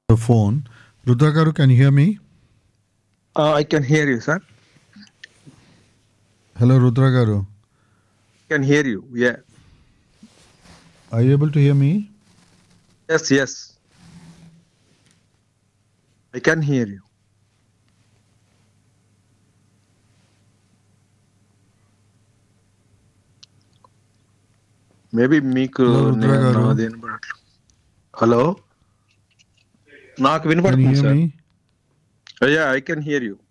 the phone. Rudra garu, can you hear me? I can hear you, sir. Hello, Rudra garu. Can hear you. Yeah. Are you able to hear me? Yes, yes. I can hear you. Maybe మీకు Hello, Rudra garu. నాది వినపడట్లేదు. Hello నాకు Can you వినపడుతుంది hear sir. me? Yeah I can hear you.